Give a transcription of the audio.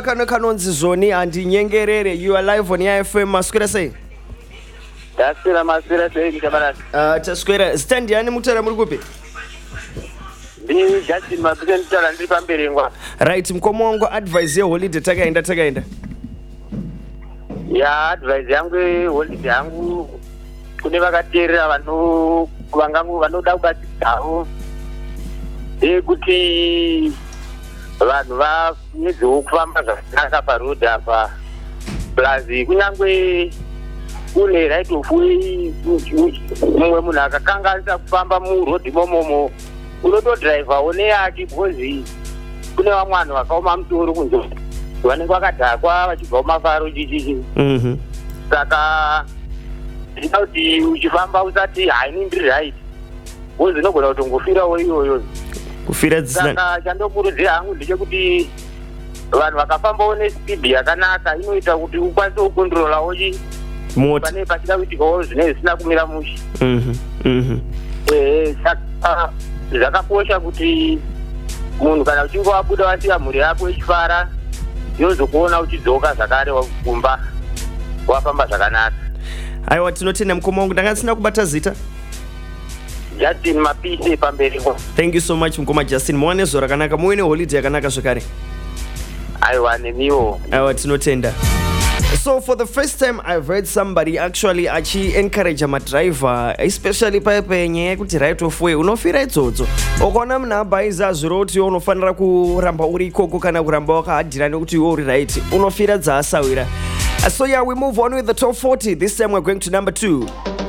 kanonzi Zoni handinyengerere. You are live on IFM. Maswera sei? Maswera sei mkabarasi. Taswera stand yani mutara muri kupi? Ndini Justin Mabike mutara ndiri pamberengwa. Right, mkomo wangu advise ya holiday takaenda. Ya advise yangu holiday yangu kune vakateerera vanoda kubatsirawo kuti vanhu vanedzewo kufamba zvakanaka parodhi apa, plus kunyangwe kune right of way. Mumwe munhu akakanganisa kufamba murodhi momomo unotodhiraivhawo neyake, because kune vamwe vanhu vakaoma mutoro kunze vanenge vakadhakwa vachibva kumafaro chichichi. Saka ndina kuti uchifamba usati haini ndiri right, because inogona kutongofirawo iyoyo. Saka chandokurudzira hangu ndechekuti vanhu vakafambawo nespeed yakanaka inoita kuti ukwanise kukontrolawo pane pachida kuitikawo zvinenge zvisina kumira mushe. Saka zvakakosha kuti munhu kana uchinge wabuda wasiya mhuri yako ichifara yozokuona uchidzoka zvakare kumba wafamba zvakanaka. Aiwa, tinotenda mukoma wangu. Ndanga ndisina kubata zita. Justin Mapise pamberengwa. Thank you so much mukoma Justin. Muwane zuva rakanaka, muine holiday yakanaka zvakare. Aiwa, nemiwo. Aiwa, tinotenda. So for the first time I've heard somebody actually encourage my driver, especially paipe nyaya yekuti right of way unofira idzodzo. Ukaona munhu abhaiza zviro kuti unofanira kuramba uri ikoko kana kuramba wakahadhira nekuti iwe uri right, unofira dzaasawira. So yeah, we move on with the top 40. This time we're going to number 2.